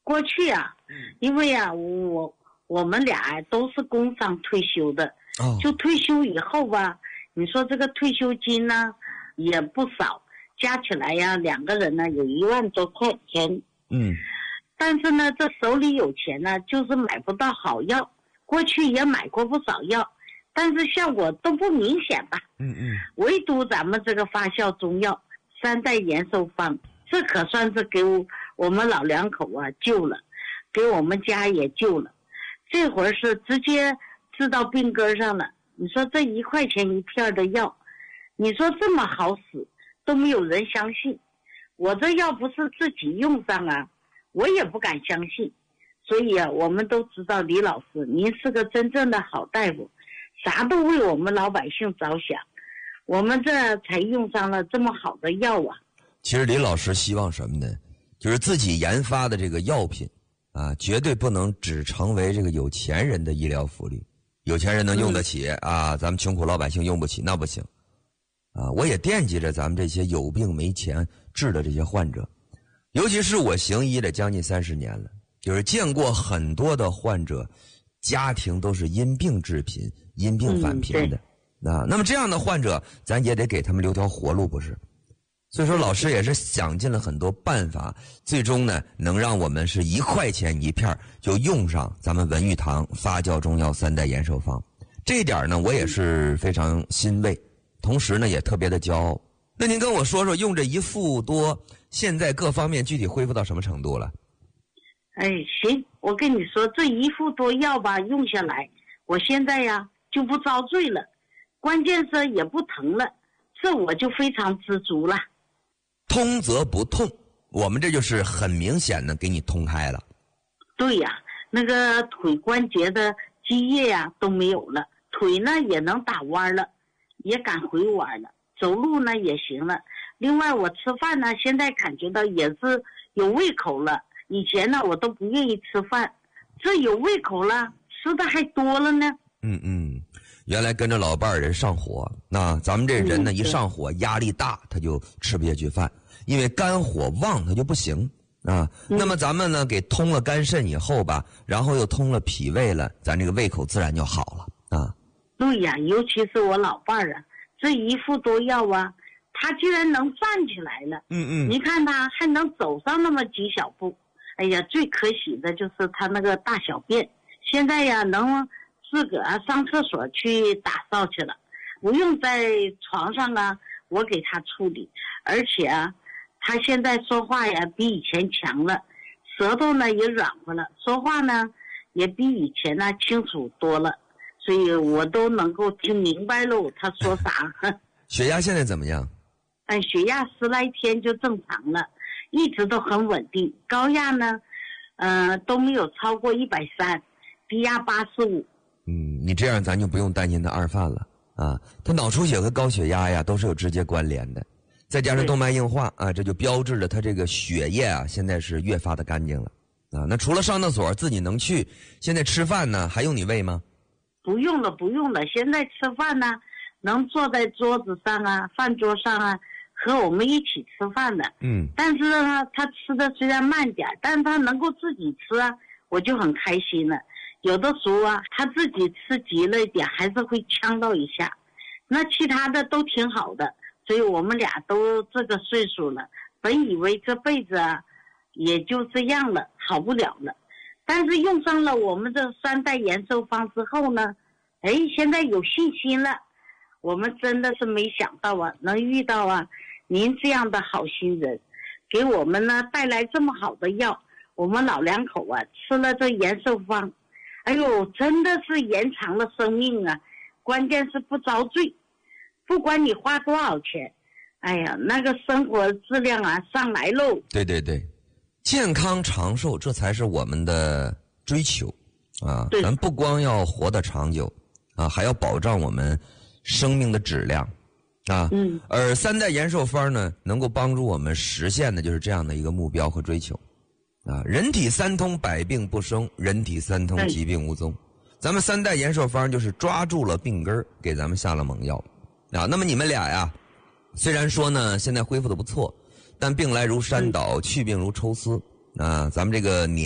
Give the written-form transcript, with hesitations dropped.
过去啊，因为啊，我们俩都是工伤退休的，就退休以后吧，你说这个退休金呢也不少，加起来呀，2个人呢有1万多块钱。但是呢，这手里有钱呢，就是买不到好药。过去也买过不少药，但是效果都不明显吧。唯独咱们这个发酵中药3代延寿方，这可算是给我们老两口啊救了，给我们家也救了。这会儿是直接治到病根上了。你说这1块钱1片的药，你说这么好使，都没有人相信。我这要不是自己用上啊，我也不敢相信。所以啊，我们都知道李老师您是个真正的好大夫，啥都为我们老百姓着想，我们这才用上了这么好的药啊。 其实李老师希望什么呢？就是自己研发的这个药品啊，绝对不能只成为这个有钱人的医疗福利。有钱人能用得起啊，咱们穷苦老百姓用不起，那不行啊！我也惦记着咱们这些有病没钱治的这些患者，尤其是我行医的将近30年了，就是见过很多的患者，家庭都是因病致贫、因病返贫的。那么这样的患者，咱也得给他们留条活路，不是？所以说，老师也是想尽了很多办法，最终呢，能让我们是1块钱1片就用上咱们文玉堂发酵中药3代延寿方。这一点呢，我也是非常欣慰，同时呢，也特别的骄傲。那您跟我说说，用这1副多，现在各方面具体恢复到什么程度了？ 行，我跟你说，这1副多药吧，用下来，我现在呀就不遭罪了，关键是也不疼了，这我就非常知足了。 通则不痛，我们这就是很明显的给你通开了。 对呀，那个腿关节的积液呀都没有了，腿呢也能打弯了，也敢回弯了，走路呢也行了。另外我吃饭呢，现在感觉到也是有胃口了，以前呢我都不愿意吃饭，这有胃口了，吃的还多了呢。 原来跟着老伴儿人上火，那咱们这人呢，一上火压力大，他就吃不下去饭，因为肝火旺他就不行啊。那么咱们呢给通了肝肾以后吧，然后又通了脾胃了，咱这个胃口自然就好了啊。 对呀，尤其是我老伴儿啊，这1副多药啊，他居然能站起来了。你看他还能走上那么几小步。哎呀，最可喜的就是他那个大小便，现在呀能自个儿上厕所去打扫去了，不用在床上啊我给他处理。而且啊，他现在说话呀比以前强了，舌头呢也软和了，说话呢也比以前呢清楚多了，所以我都能够听明白喽他说啥。 血压现在怎么样？ 血压10来天就正常了，一直都很稳定。高压呢都没有超过130，低压85。 你这样咱就不用担心他二犯了啊。他脑出血和高血压呀都是有直接关联的，再加上动脉硬化啊，这就标志着他这个血液啊现在是越发的干净了啊。那除了上厕所自己能去，现在吃饭呢还用你喂吗？ 不用了，现在吃饭呢能坐在桌子上啊，饭桌上啊，和我们一起吃饭的。但是呢他吃的虽然慢点，但是他能够自己吃啊，我就很开心了。有的时候啊，他自己吃急了一点，还是会呛到一下，那其他的都挺好的。所以我们俩都这个岁数了，本以为这辈子啊也就这样了，好不了了。但是用上了我们这3代延寿方之后呢，现在有信心了。我们真的是没想到啊，能遇到啊您这样的好心人，给我们呢带来这么好的药。我们老两口啊吃了这延寿方，真的是延长了生命啊，关键是不遭罪，不管你花多少钱，那个生活质量啊上来喽。 对，健康长寿这才是我们的追求啊。咱不光要活得长久啊，还要保障我们生命的质量啊。而3代延寿方呢，能够帮助我们实现的就是这样的一个目标和追求啊。人体3通，百病不生；人体3通，疾病无踪。咱们3代延寿方就是抓住了病根，给咱们下了猛药啊。那么你们俩呀，虽然说呢现在恢复的不错，但病来如山倒，去病如抽丝啊。咱们这个